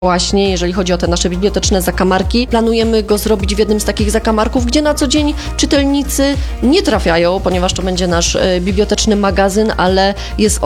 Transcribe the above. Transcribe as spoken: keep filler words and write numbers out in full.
Właśnie, jeżeli chodzi o te nasze biblioteczne zakamarki, planujemy go zrobić w jednym z takich zakamarków, gdzie na co dzień czytelnicy nie trafiają, ponieważ to będzie nasz biblioteczny magazyn, ale jest